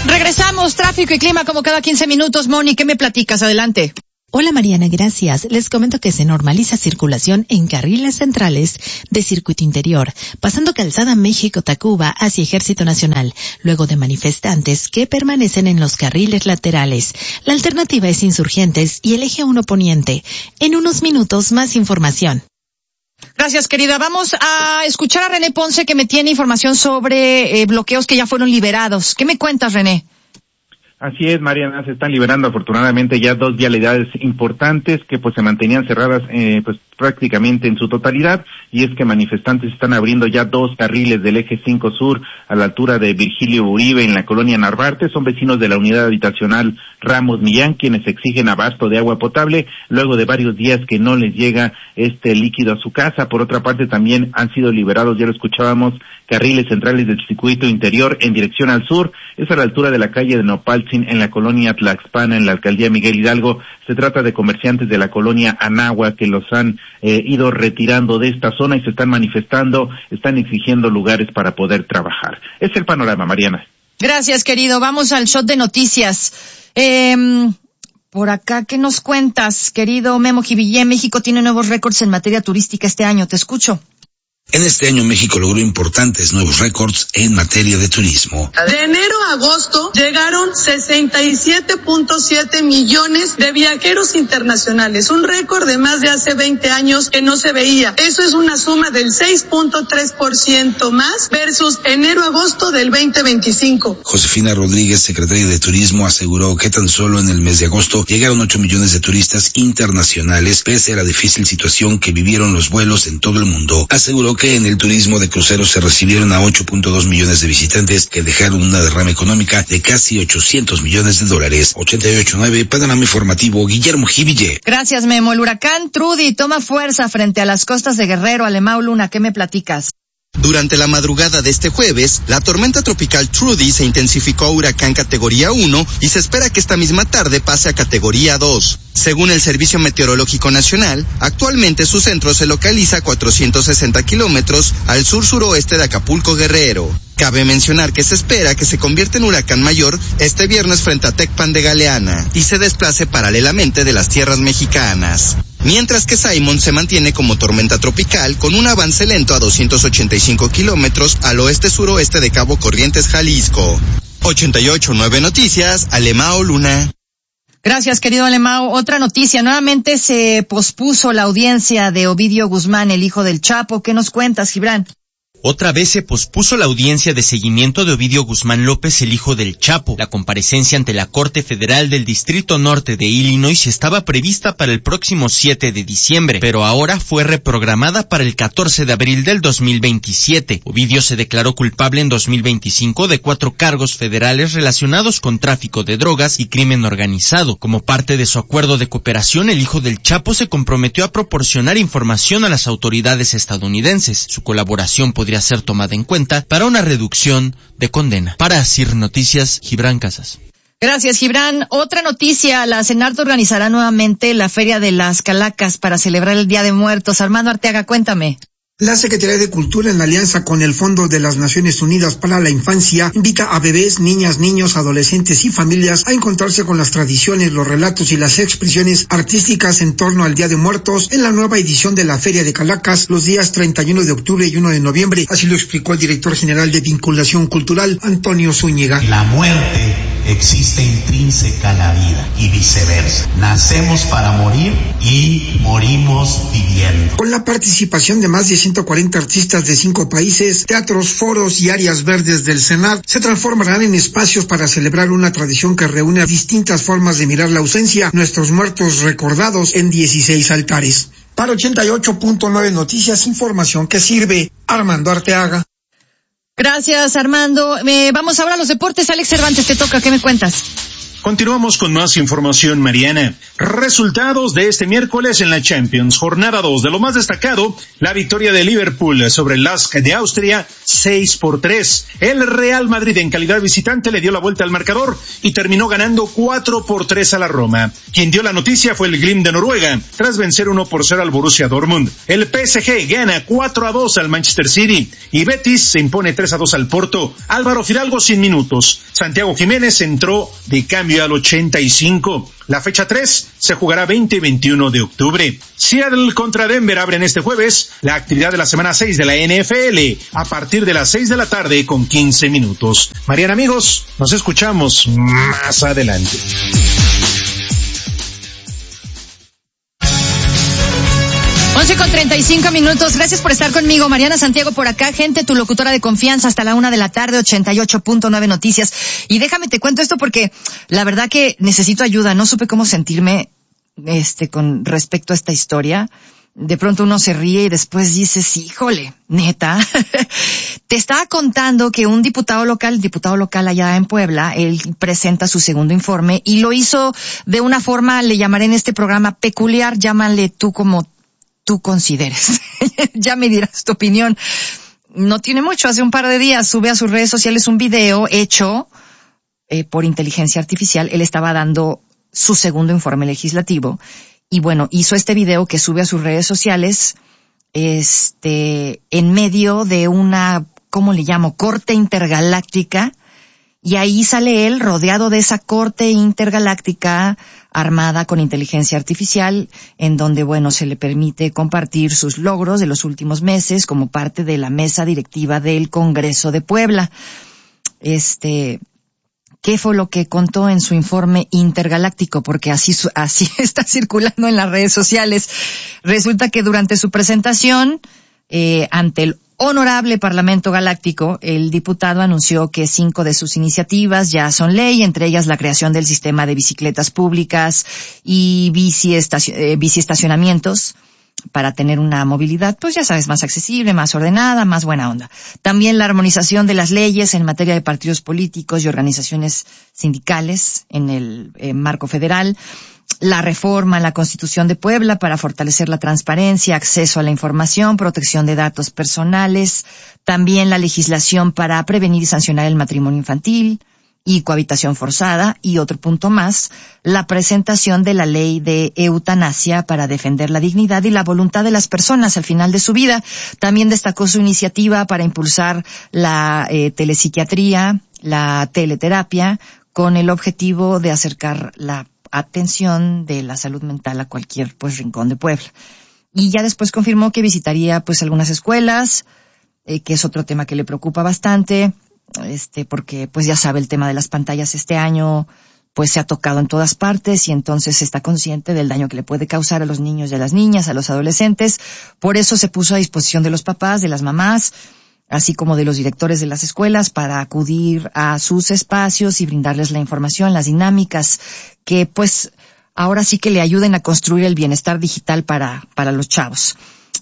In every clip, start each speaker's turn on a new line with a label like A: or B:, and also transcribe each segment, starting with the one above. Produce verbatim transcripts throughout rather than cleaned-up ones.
A: Regresamos, tráfico y clima como cada quince minutos. Moni, ¿qué me platicas? Adelante.
B: Hola Mariana, gracias. Les comento que se normaliza circulación en carriles centrales de circuito interior, pasando Calzada México-Tacuba hacia Ejército Nacional, luego de manifestantes que permanecen en los carriles laterales. La alternativa es Insurgentes y el eje uno Poniente. En unos minutos más información.
A: Gracias, querida. Vamos a escuchar a René Ponce, que me tiene información sobre eh, bloqueos que ya fueron liberados. ¿Qué me cuentas, René?
C: Así es, Mariana, se están liberando afortunadamente ya dos vialidades importantes que pues se mantenían cerradas eh, pues prácticamente en su totalidad, y es que manifestantes están abriendo ya dos carriles del eje cinco sur a la altura de Virgilio Uribe en la colonia Narvarte. Son vecinos de la unidad habitacional Ramos Millán quienes exigen abasto de agua potable luego de varios días que no les llega este líquido a su casa. Por otra parte, también han sido liberados, ya lo escuchábamos, carriles centrales del circuito interior en dirección al sur. Es a la altura de la calle de Nopaltzin en la colonia Tlaxpana en la alcaldía Miguel Hidalgo. Se trata de comerciantes de la colonia Anáhuac que los han eh, ido retirando de esta zona y se están manifestando, están exigiendo lugares para poder trabajar. Es el panorama, Mariana.
A: Gracias, querido. Vamos al shot de noticias. Eh, por acá, ¿qué nos cuentas, querido Memo Jivillé? México tiene nuevos récords en materia turística este año. Te escucho.
D: En este año México logró importantes nuevos récords en materia de turismo.
E: De enero a agosto llegaron sesenta y siete punto siete millones de viajeros internacionales, un récord de más de hace veinte años que no se veía. Eso es una suma del seis punto tres por ciento más versus enero-agosto del veinte veinticinco.
D: Josefina Rodríguez, secretaria de Turismo, aseguró que tan solo en el mes de agosto llegaron ocho millones de turistas internacionales, pese a la difícil situación que vivieron los vuelos en todo el mundo. Aseguró que en el turismo de cruceros se recibieron a ocho punto dos millones de visitantes que dejaron una derrama económica de casi ochocientos millones de dólares. ochenta y ocho punto nueve, Panorama Informativo, Guillermo Jivillé.
A: Gracias, Memo. El huracán Trudy toma fuerza frente a las costas de Guerrero. Alemão Luna, ¿qué me platicas?
F: Durante la madrugada de este jueves, la tormenta tropical Trudy se intensificó a huracán categoría uno y se espera que esta misma tarde pase a categoría dos. Según el Servicio Meteorológico Nacional, actualmente su centro se localiza a cuatrocientos sesenta kilómetros al sur-suroeste de Acapulco, Guerrero. Cabe mencionar que se espera que se convierta en huracán mayor este viernes frente a Tecpan de Galeana y se desplace paralelamente de las tierras mexicanas. Mientras que Simon se mantiene como tormenta tropical con un avance lento a doscientos ochenta y cinco kilómetros al oeste-suroeste de Cabo Corrientes, Jalisco. ochenta y ocho punto nueve Noticias, Alemão Luna.
A: Gracias, querido Alemão. Otra noticia, nuevamente se pospuso la audiencia de Ovidio Guzmán, el hijo del Chapo. ¿Qué nos cuentas, Gibran?
G: Otra vez se pospuso la audiencia de seguimiento de Ovidio Guzmán López, el hijo del Chapo. La comparecencia ante la Corte Federal del Distrito Norte de Illinois estaba prevista para el próximo siete de diciembre, pero ahora fue reprogramada para el catorce de abril del dos mil veintisiete. Ovidio se declaró culpable en dos mil veinticinco de cuatro cargos federales relacionados con tráfico de drogas y crimen organizado. Como parte de su acuerdo de cooperación, el hijo del Chapo se comprometió a proporcionar información a las autoridades estadounidenses. Su colaboración podría ser tomada en cuenta para una reducción de condena. Para Asir Noticias, Gibran Casas.
A: Gracias, Gibran. Otra noticia, la Senart organizará nuevamente la Feria de las Calacas para celebrar el Día de Muertos. Armando Arteaga, cuéntame.
H: La Secretaría de Cultura, en alianza con el Fondo de las Naciones Unidas para la Infancia, invita a bebés, niñas, niños, adolescentes y familias a encontrarse con las tradiciones, los relatos y las expresiones artísticas en torno al Día de Muertos en la nueva edición de la Feria de Calacas los días treinta y uno de octubre y uno de noviembre. Así lo explicó el director general de Vinculación Cultural, Antonio Zúñiga.
I: La muerte existe intrínseca a la vida y viceversa. Nacemos para morir y morimos viviendo.
H: Con la participación de más de ciento cuarenta artistas de cinco países, teatros, foros y áreas verdes del Senat se transformarán en espacios para celebrar una tradición que reúne distintas formas de mirar la ausencia, nuestros muertos recordados en dieciséis altares. Para ochenta y ocho punto nueve Noticias, información que sirve. Armando Arteaga.
A: Gracias, Armando. Eh, vamos ahora a los deportes. Alex Cervantes, te toca. ¿Qué me cuentas?
J: Continuamos con más información, Mariana. Resultados de este miércoles en la Champions, jornada dos. De lo más destacado, la victoria de Liverpool sobre el Lask de Austria, seis por tres. El Real Madrid en calidad visitante le dio la vuelta al marcador y terminó ganando cuatro por tres a la Roma. Quien dio la noticia fue el Glimt de Noruega, tras vencer uno por cero al Borussia Dortmund. El P S G gana cuatro a dos al Manchester City y Betis se impone tres a dos al Porto. Álvaro Fidalgo sin minutos. Santiago Jiménez entró de cambio al ochenta y cinco. La fecha tres se jugará veinte y veintiuno de octubre. Seattle contra Denver abren este jueves la actividad de la semana seis de la N F L a partir de las seis de la tarde con quince minutos. Mariana, amigos, nos escuchamos más adelante.
A: once con treinta y cinco minutos. Gracias por estar conmigo. Mariana Santiago por acá. Gente, tu locutora de confianza hasta la una de la tarde, ochenta y ocho punto nueve Noticias. Y déjame te cuento esto porque la verdad que necesito ayuda. No supe cómo sentirme este con respecto a esta historia. De pronto uno se ríe y después dices, híjole, neta. Te estaba contando que un diputado local, diputado local allá en Puebla, él presenta su segundo informe y lo hizo de una forma, le llamaré en este programa peculiar, llámale tú como tú consideres. Ya me dirás tu opinión. No tiene mucho, hace un par de días sube a sus redes sociales un video hecho eh, por inteligencia artificial. Él estaba dando su segundo informe legislativo y bueno, hizo este video que sube a sus redes sociales este en medio de una, ¿cómo le llamo?, corte intergaláctica. Y ahí sale él rodeado de esa corte intergaláctica armada con inteligencia artificial, en donde, bueno, se le permite compartir sus logros de los últimos meses como parte de la mesa directiva del Congreso de Puebla. Este, ¿qué fue lo que contó en su informe intergaláctico? Porque así, así está circulando en las redes sociales. Resulta que durante su presentación, eh, ante el Honorable Parlamento Galáctico, el diputado anunció que cinco de sus iniciativas ya son ley, entre ellas la creación del sistema de bicicletas públicas y biciestaci- eh, biciestacionamientos para tener una movilidad, pues ya sabes, más accesible, más ordenada, más buena onda. También la armonización de las leyes en materia de partidos políticos y organizaciones sindicales en el eh, marco federal. La reforma a la Constitución de Puebla para fortalecer la transparencia, acceso a la información, protección de datos personales, también la legislación para prevenir y sancionar el matrimonio infantil y cohabitación forzada, y otro punto más, la presentación de la ley de eutanasia para defender la dignidad y la voluntad de las personas al final de su vida. También destacó su iniciativa para impulsar la eh, telepsiquiatría, la teleterapia, con el objetivo de acercar la atención de la salud mental a cualquier pues rincón de Puebla. Y ya después confirmó que visitaría pues algunas escuelas, eh, que es otro tema que le preocupa bastante, este porque pues ya sabe, el tema de las pantallas este año pues se ha tocado en todas partes y entonces está consciente del daño que le puede causar a los niños y a las niñas, a los adolescentes. Por eso se puso a disposición de los papás, de las mamás, así como de los directores de las escuelas, para acudir a sus espacios y brindarles la información, las dinámicas que pues ahora sí que le ayuden a construir el bienestar digital para para los chavos.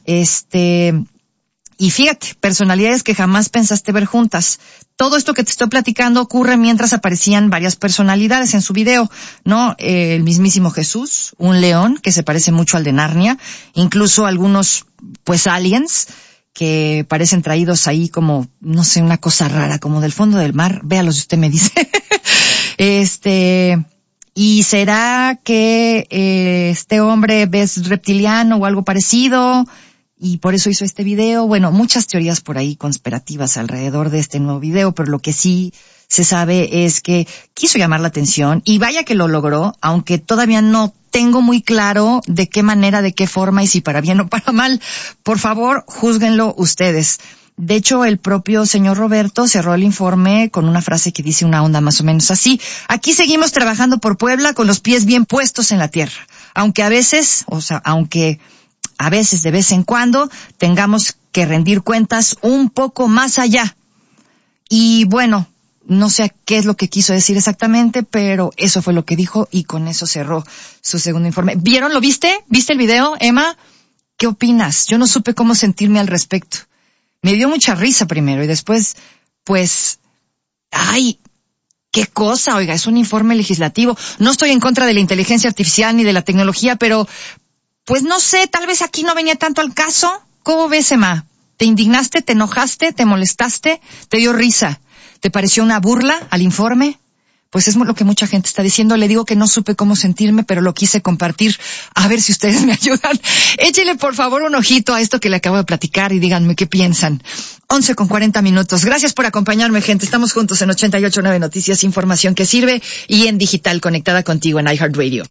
A: Este, y fíjate, personalidades que jamás pensaste ver juntas. Todo esto que te estoy platicando ocurre mientras aparecían varias personalidades en su video, ¿no? Eh, el mismísimo Jesús, un león que se parece mucho al de Narnia, incluso algunos pues aliens que parecen traídos ahí como, no sé, una cosa rara, como del fondo del mar. Véalo si usted me dice. este, ¿y será que eh, este hombre es reptiliano o algo parecido? Y por eso hizo este video. Bueno, muchas teorías por ahí conspirativas alrededor de este nuevo video, pero lo que sí se sabe es que quiso llamar la atención y vaya que lo logró, aunque todavía no tengo muy claro de qué manera, de qué forma y si para bien o para mal. Por favor, júzguenlo ustedes. De hecho, el propio señor Roberto cerró el informe con una frase que dice una onda más o menos así: aquí seguimos trabajando por Puebla con los pies bien puestos en la tierra, aunque a veces, o sea, aunque a veces de vez en cuando tengamos que rendir cuentas un poco más allá. Y bueno, no sé qué es lo que quiso decir exactamente, pero eso fue lo que dijo y con eso cerró su segundo informe. ¿Vieron? ¿Lo viste? ¿Viste el video, Emma? ¿Qué opinas? Yo no supe cómo sentirme al respecto. Me dio mucha risa primero y después, pues, ay, ¿Qué cosa? Oiga, es un informe legislativo. No estoy en contra de la inteligencia artificial ni de la tecnología, pero pues no sé, tal vez aquí no venía tanto al caso. ¿Cómo ves, Emma? ¿Te indignaste, te enojaste, te molestaste, te dio risa? ¿Te pareció una burla al informe? Pues es lo que mucha gente está diciendo. Le digo que no supe cómo sentirme, pero lo quise compartir. A ver si ustedes me ayudan. Échele por favor un ojito a esto que le acabo de platicar y díganme qué piensan. once con cuarenta minutos. Gracias por acompañarme, gente. Estamos juntos en ochenta y ocho punto nueve Noticias, información que sirve, y en digital, conectada contigo en iHeartRadio.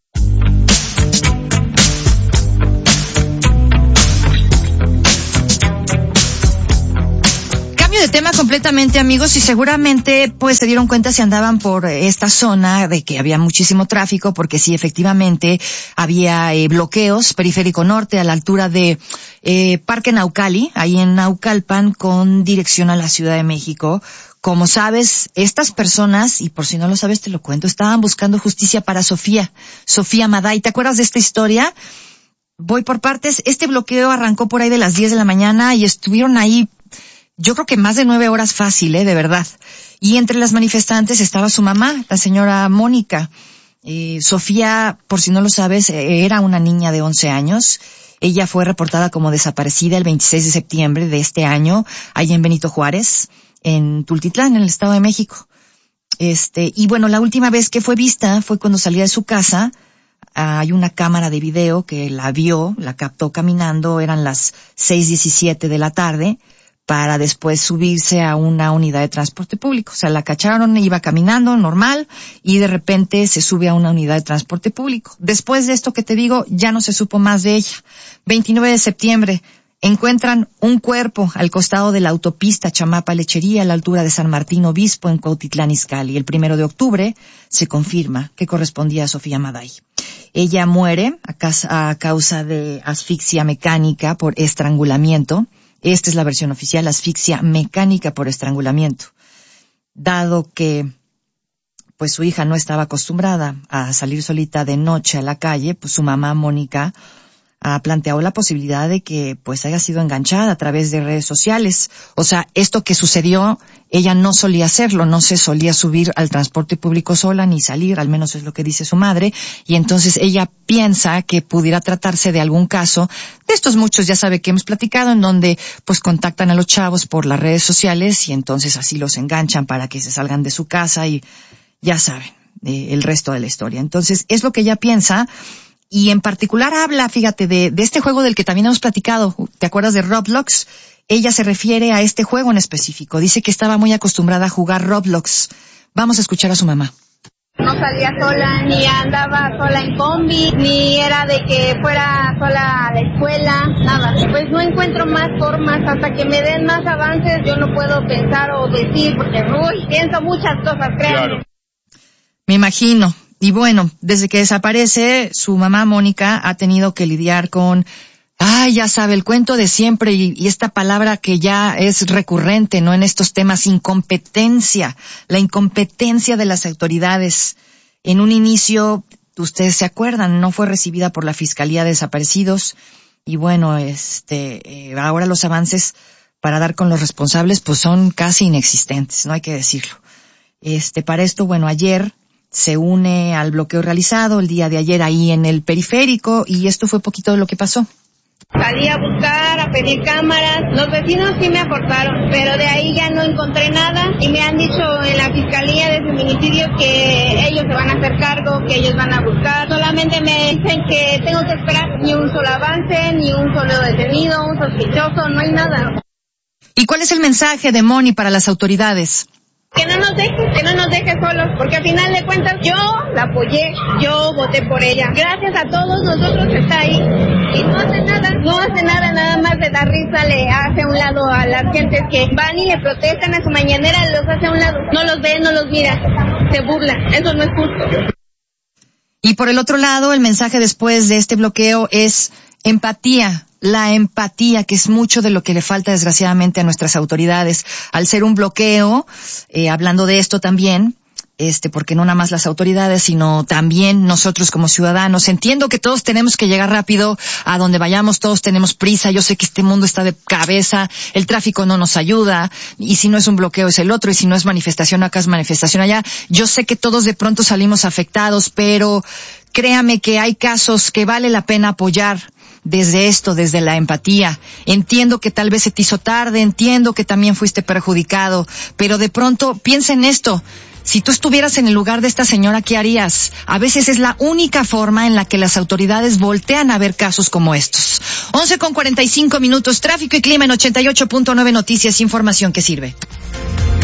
A: De tema completamente, amigos, y seguramente pues se dieron cuenta si andaban por esta zona de que había muchísimo tráfico, porque sí, efectivamente había eh, bloqueos, Periférico Norte, a la altura de eh, Parque Naucali, ahí en Naucalpan, con dirección a la Ciudad de México. Como sabes, estas personas, y por si no lo sabes te lo cuento, estaban buscando justicia para Sofía, Sofía Maday. ¿Te acuerdas de esta historia? Voy por partes. Este bloqueo arrancó por ahí de las diez de la mañana y estuvieron ahí yo creo que más de nueve horas fácil, ¿eh? De verdad. Y entre las manifestantes estaba su mamá, la señora Mónica. Eh, Sofía, por si no lo sabes, eh, era una niña de once años. Ella fue reportada como desaparecida el veintiséis de septiembre de este año, allá en Benito Juárez, en Tultitlán, en el Estado de México. Este, y bueno, la última vez que fue vista fue cuando salía de su casa. Hay una cámara de video que la vio, la captó caminando, eran las seis diecisiete de la tarde, para después subirse a una unidad de transporte público. O sea, la cacharon, iba caminando normal y de repente se sube a una unidad de transporte público. Después de esto que te digo, ya no se supo más de ella. veintinueve de septiembre, encuentran un cuerpo al costado de la autopista Chamapa-Lechería, a la altura de San Martín Obispo, en Cuautitlán Izcalli. El primero de octubre se confirma que correspondía a Sofía Maday. Ella muere a causa de asfixia mecánica por estrangulamiento. Esta es la versión oficial, asfixia mecánica por estrangulamiento. Dado que pues su hija no estaba acostumbrada a salir solita de noche a la calle, pues su mamá Mónica ha planteado la posibilidad de que pues haya sido enganchada a través de redes sociales. O sea, esto que sucedió, ella no solía hacerlo, no se solía subir al transporte público sola ni salir, al menos es lo que dice su madre, y entonces ella piensa que pudiera tratarse de algún caso de estos muchos, ya sabe que hemos platicado, en donde pues contactan a los chavos por las redes sociales y entonces así los enganchan para que se salgan de su casa y ya saben, eh, el resto de la historia. Entonces es lo que ella piensa. Y en particular habla, fíjate, de, de este juego del que también hemos platicado. ¿Te acuerdas de Roblox? Ella se refiere a este juego en específico. Dice que estaba muy acostumbrada a jugar Roblox. Vamos a escuchar a su mamá.
K: No salía sola, ni andaba sola en combi, ni era de que fuera sola a la escuela, nada. Pues no encuentro más formas, hasta que me den más avances yo no puedo pensar o decir, porque uy, pienso muchas cosas, créanme. Claro.
A: Me imagino. Y bueno, desde que desaparece, su mamá Mónica ha tenido que lidiar con, ay, ya sabe, el cuento de siempre y, y esta palabra que ya es recurrente, ¿no? En estos temas, incompetencia, la incompetencia de las autoridades. En un inicio, ustedes se acuerdan, no fue recibida por la Fiscalía de Desaparecidos y bueno, este, eh, ahora los avances para dar con los responsables pues son casi inexistentes, no hay que decirlo. Este, para esto, bueno, ayer se une al bloqueo realizado el día de ayer ahí en el periférico y esto fue poquito de lo que pasó.
K: Salí a buscar, a pedir cámaras, los vecinos sí me aportaron, pero de ahí ya no encontré nada y me han dicho en la fiscalía de feminicidio que ellos se van a hacer cargo, que ellos van a buscar, solamente me dicen que tengo que esperar ni un solo avance, ni un solo detenido, un sospechoso, no hay nada.
A: ¿Y cuál es el mensaje de Moni para las autoridades?
K: Que no nos deje, que no nos deje solos, porque al final de cuentas yo la apoyé, yo voté por ella. Gracias a todos nosotros que está ahí y no hace nada, no hace nada, nada más de dar risa, le hace a un lado a las gentes que van y le protestan a su mañanera, los hace a un lado, no los ve, no los mira, se burla, eso no es justo.
A: Y por el otro lado, el mensaje después de este bloqueo es empatía. La empatía, que es mucho de lo que le falta desgraciadamente a nuestras autoridades. Al ser un bloqueo, eh, hablando de esto también, este, porque no nada más las autoridades, sino también nosotros como ciudadanos. Entiendo que todos tenemos que llegar rápido a donde vayamos, todos tenemos prisa. Yo sé que este mundo está de cabeza, el tráfico no nos ayuda, y si no es un bloqueo es el otro, y si no es manifestación acá es manifestación allá. Yo sé que todos de pronto salimos afectados, pero créame que hay casos que vale la pena apoyar desde esto, desde la empatía. Entiendo que tal vez se te hizo tarde, entiendo que también fuiste perjudicado, pero de pronto piensa en esto. Si tú estuvieras en el lugar de esta señora, ¿qué harías? A veces es la única forma en la que las autoridades voltean a ver casos como estos. once con cuarenta y cinco minutos, tráfico y clima en ochenta y ocho punto nueve Noticias, información que sirve.